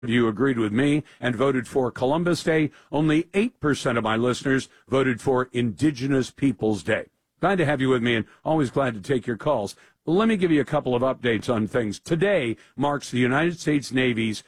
You agreed with me and voted for Columbus Day. Only 8% of my listeners voted for Indigenous Peoples Day. Glad to have you with me and always glad to take your calls. Let me give you a couple of updates on things. Today marks the United States Navy's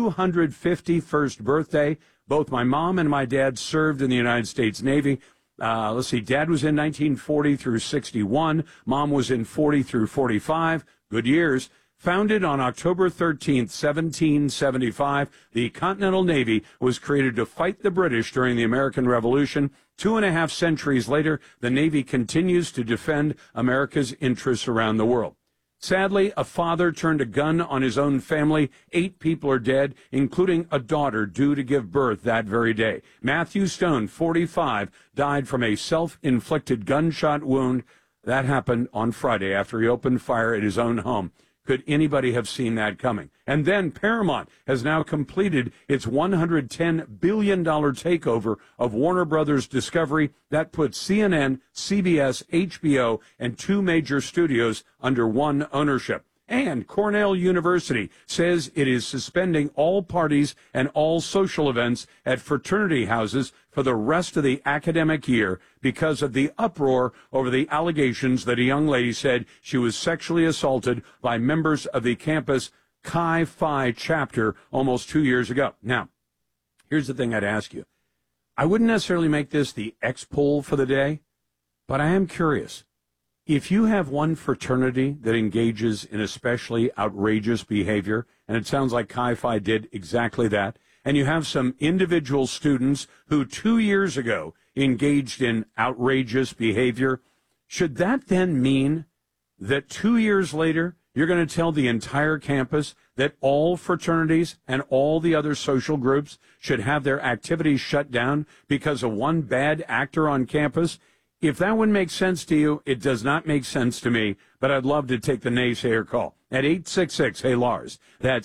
251st birthday. Both my mom and my dad served in the United States Navy. Let's see, Dad was in 1940 through 61. Mom was in 40 through 45. Good years. Founded on October 13th, 1775, the Continental Navy was created to fight the British during the American Revolution. 2.5 centuries later, the Navy continues to defend America's interests around the world. Sadly, a father turned a gun on his own family. 8 people are dead, including a daughter due to give birth that very day. Matthew Stone, 45, died from a self-inflicted gunshot wound. That happened on Friday after he opened fire at his own home. Could anybody have seen that coming? And then Paramount has now completed its $110 billion takeover of Warner Brothers Discovery. That puts CNN, CBS, HBO, and 2 major studios under one ownership. And Cornell University says it is suspending all parties and all social events at fraternity houses for the rest of the academic year because of the uproar over the allegations that a young lady said she was sexually assaulted by members of the campus Chi Phi chapter almost 2 years ago. Now, here's the thing I'd ask you. I wouldn't necessarily make this the X poll for the day, but I am curious. If you have one fraternity that engages in especially outrageous behavior, and it sounds like Chi Phi did exactly that, and you have some individual students who 2 years ago engaged in outrageous behavior, should that then mean that 2 years later you're going to tell the entire campus that all fraternities and all the other social groups should have their activities shut down because of one bad actor on campus? If that wouldn't make sense to you, it does not make sense to me, but I'd love to take the naysayer call at 866-HEY-LARS. That's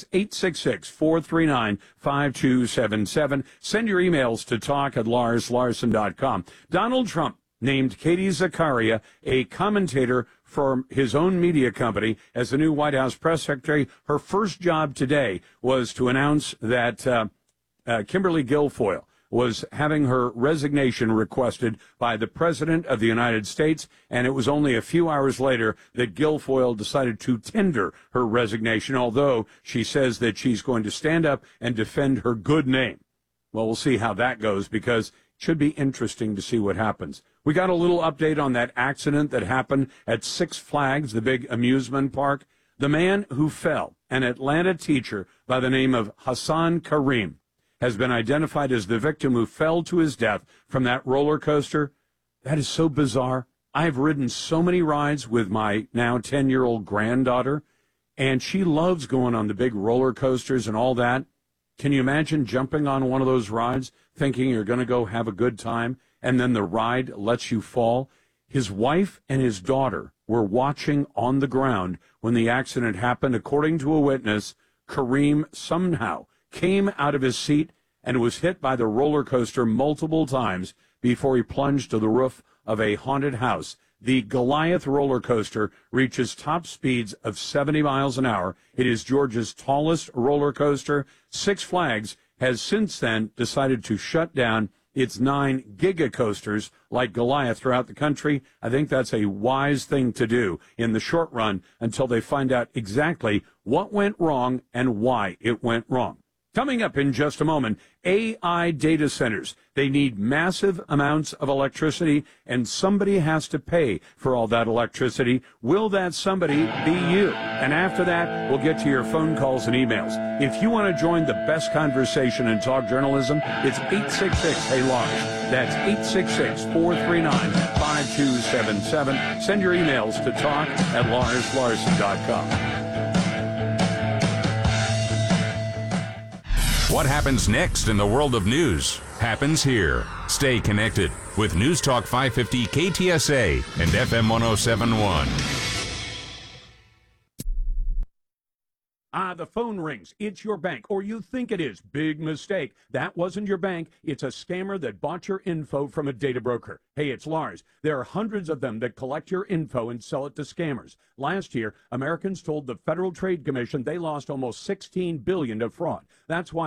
866-439-5277. Send your emails to talk@larslarson.com. Donald Trump named Katie Zakaria a commentator for his own media company as the new White House press secretary. Her first job today was to announce that Kimberly Guilfoyle was having her resignation requested by the President of the United States, and it was only a few hours later that Guilfoyle decided to tender her resignation, although she says that she's going to stand up and defend her good name. Well, we'll see how that goes, because it should be interesting to see what happens. We got a little update on that accident that happened at Six Flags, the big amusement park. The man who fell, an Atlanta teacher by the name of Hassan Karim, has been identified as the victim who fell to his death from that roller coaster. That is so bizarre. I've ridden so many rides with my now 10-year-old granddaughter, and she loves going on the big roller coasters and all that. Can you imagine jumping on one of those rides, thinking you're going to go have a good time, and then the ride lets you fall? His wife and his daughter were watching on the ground when the accident happened. According to a witness, Kareem somehow came out of his seat and was hit by the roller coaster multiple times before he plunged to the roof of a haunted house. The Goliath roller coaster reaches top speeds of 70 miles an hour. It is Georgia's tallest roller coaster. Six Flags has since then decided to shut down its 9 giga coasters like Goliath throughout the country. I think that's a wise thing to do in the short run until they find out exactly what went wrong and why it went wrong. Coming up in just a moment, AI data centers. They need massive amounts of electricity, and somebody has to pay for all that electricity. Will that somebody be you? And after that, we'll get to your phone calls and emails. If you want to join the best conversation in talk journalism, it's 866-HEY-LARS. That's 866-439-5277. Send your emails to talk@larslarson.com. What happens next in the world of news happens here. Stay connected with News Talk 550 KTSA and FM 107.1. the phone rings. It's your bank, or you think it is. Big mistake. That wasn't your bank. It's a scammer that bought your info from a data broker. Hey, it's Lars. There are hundreds of them that collect your info and sell it to scammers. Last year, Americans told the Federal Trade Commission they lost almost $16 billion to fraud. That's why